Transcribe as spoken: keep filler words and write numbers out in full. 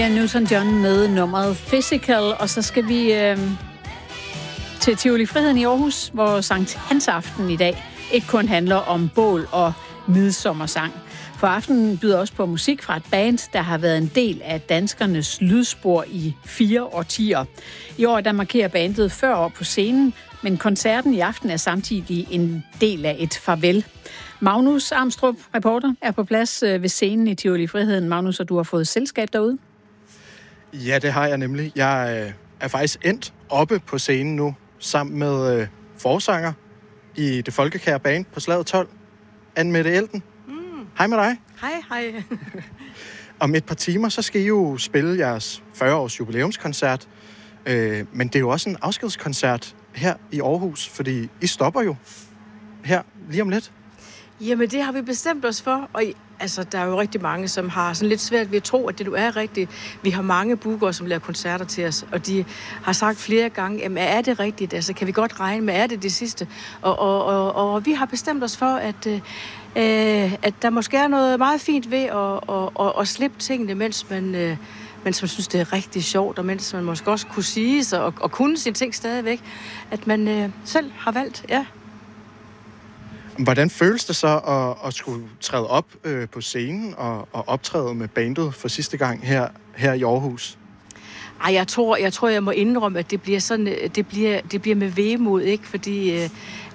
Newton John med nummeret Physical, og så skal vi øh, til Tivoli Friheden i Aarhus, hvor Sankt Hans aften i dag ikke kun handler om bål og midsommersang. For aftenen byder også på musik fra et band, der har været en del af danskernes lydspor i fire årtier. I år der markerer bandet fyrre år på scenen, men koncerten i aften er samtidig en del af et farvel. Magnus Amstrup, reporter, er på plads ved scenen i Tivoli Friheden. Magnus, og du har fået selskab derude? Ja, det har jeg nemlig. Jeg øh, er faktisk endt oppe på scenen nu, sammen med øh, forsanger i det folkekære band på Slaget tolv, Anne-Mette Elden. Mm. Hej med dig. Hej, hej. Om et par timer, så skal I jo spille jeres fyrre-års jubilæumskoncert. Øh, men det er jo også en afskedskoncert her i Aarhus, fordi I stopper jo her lige om lidt. Jamen, det har vi bestemt os for, og altså, der er jo rigtig mange, som har sådan lidt svært ved at tro, at det du er rigtigt. Vi har mange bookere, som laver koncerter til os, og de har sagt flere gange, jamen, er det rigtigt? Altså, kan vi godt regne med, er det det sidste? Og, og, og, og vi har bestemt os for, at, øh, at der måske er noget meget fint ved at, at, at, at slippe tingene, mens man, øh, mens man synes, det er rigtig sjovt, og mens man måske også kunne sige sig og, og kunne sine ting stadigvæk, at man øh, selv har valgt, ja. Hvordan føles det så at, at skulle træde op øh, på scenen og, og optræde med bandet for sidste gang her, her i Aarhus? Ej, jeg tror, jeg tror, jeg må indrømme, at det bliver sådan, det bliver, det bliver med vemod, ikke? Fordi øh,